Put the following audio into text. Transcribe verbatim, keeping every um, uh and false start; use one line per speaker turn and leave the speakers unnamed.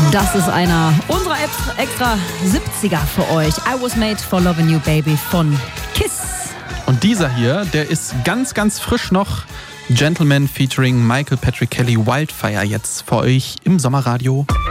Das ist einer unserer extra siebziger für euch. I Was Made for Loving You Baby von Kiss.
Und dieser hier, der ist ganz, ganz frisch noch. Gentleman featuring Michael Patrick Kelly, Wildfire, jetzt für euch im Sommerradio.